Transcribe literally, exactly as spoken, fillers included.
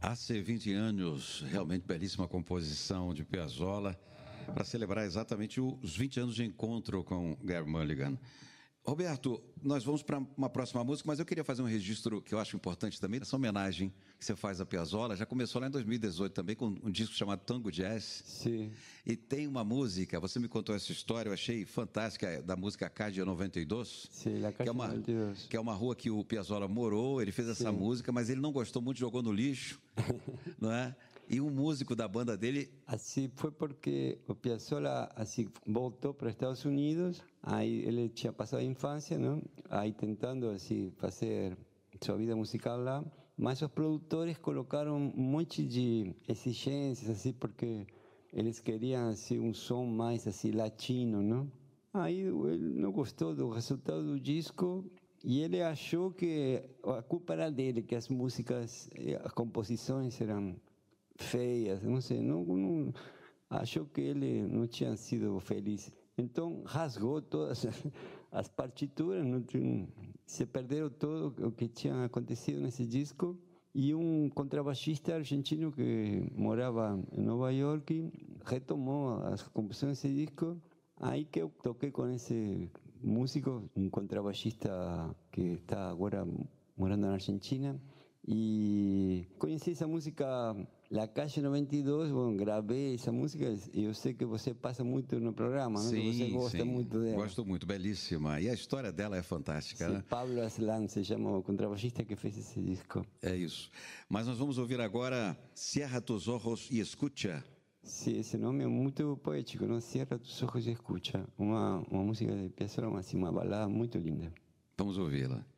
Hace vinte anos, realmente belíssima composição de Piazzolla, para celebrar exatamente os vinte anos de encontro com Gary Mulligan. Roberto, nós vamos para uma próxima música, mas eu queria fazer um registro que eu acho importante também, essa homenagem que você faz a Piazzolla. Já começou lá em dois mil e dezoito também, com um disco chamado Tango Jazz. Sim. E tem uma música, você me contou essa história, eu achei fantástica, da música Cádia noventa e dois. Sim, La que é uma, noventa e dois. que é uma rua que o Piazzolla morou, ele fez essa Sim. música, mas ele não gostou muito, jogou no lixo, não é? E um músico da banda dele... Assim foi porque o Piazzolla assim, voltou para Estados Unidos, aí ele tinha passado a infância, não? Aí tentando assim, fazer sua vida musical lá, mas os produtores colocaram um monte de exigências, assim, porque eles queriam assim, um som mais assim, latino, não? Aí ele não gostou do resultado do disco e ele achou que a culpa era dele, que as músicas, as composições eram feias, não sei, não, não, achou que ele não tinha sido feliz. Então rasgou todas as partituras, não tinha, se perderam todo o que tinha acontecido nesse disco. E um contrabaixista argentino que morava em Nova York retomou as composições desse disco. Aí que eu toquei com esse músico, um contrabaixista que está agora morando na Argentina. E conheci essa música, La Calle noventa e dois, bom, gravei essa música e eu sei que você passa muito no programa, Sim, né? Que você gosta sim. muito dela. Gosto muito, belíssima. E a história dela é fantástica, Sim, né? Pablo Aslan se chama o contrabaixista que fez esse disco. É isso. Mas nós vamos ouvir agora Cierra tus ojos y escucha. Sim, esse nome é muito poético, não? Cierra tus ojos e escucha. Uma, uma música de Piazzolla, assim, uma balada muito linda. Vamos ouvi-la.